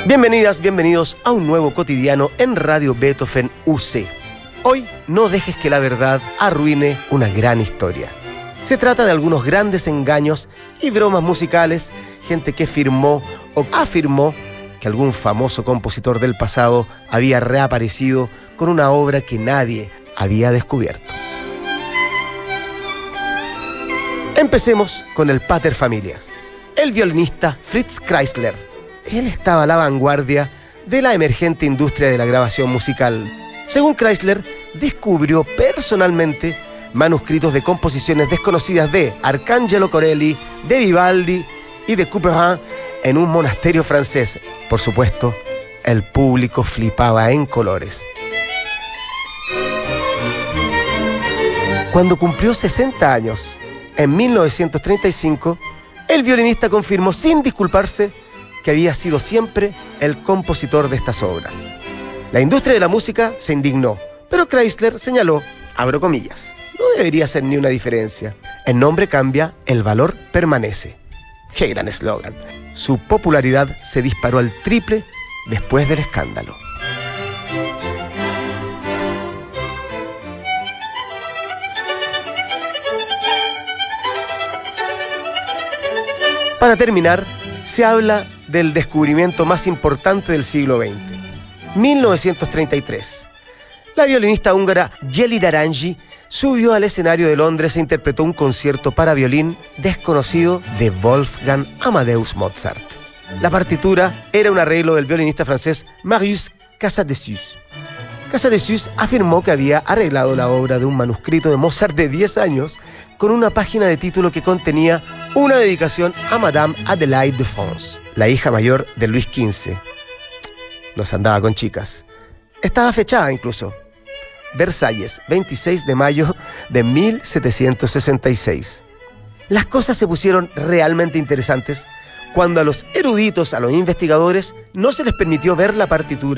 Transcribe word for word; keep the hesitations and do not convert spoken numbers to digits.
Bienvenidas, bienvenidos a un nuevo cotidiano en Radio Beethoven U C. Hoy no dejes que la verdad arruine una gran historia. Se trata de algunos grandes engaños y bromas musicales, gente que firmó o afirmó que algún famoso compositor del pasado había reaparecido con una obra que nadie había descubierto. Empecemos con el pater familias, el violinista Fritz Kreisler. Él estaba a la vanguardia de la emergente industria de la grabación musical. Según Kreisler, descubrió personalmente manuscritos de composiciones desconocidas de Arcangelo Corelli, de Vivaldi y de Couperin en un monasterio francés. Por supuesto, el público flipaba en colores. Cuando cumplió sesenta años, en mil novecientos treinta y cinco, el violinista confirmó sin disculparse que había sido siempre el compositor de estas obras. La industria de la música se indignó, pero Kreisler señaló, abro comillas, no debería ser ni una diferencia. El nombre cambia, el valor permanece. ¡Qué gran eslogan! Su popularidad se disparó al triple después del escándalo. Para terminar, se habla del descubrimiento más importante del siglo veinte. mil novecientos treinta y tres. La violinista húngara Gelida Rangi subió al escenario de Londres e interpretó un concierto para violín desconocido de Wolfgang Amadeus Mozart. La partitura era un arreglo del violinista francés Marius Casadesius. Casadesius afirmó que había arreglado la obra de un manuscrito de Mozart de diez años con una página de título que contenía una dedicación a Madame Adélaïde de France, la hija mayor de Luis quince. No se andaba con chicas. Estaba fechada incluso. Versalles, veintiséis de mayo de mil setecientos sesenta y seis. Las cosas se pusieron realmente interesantes cuando a los eruditos, a los investigadores, no se les permitió ver la partitura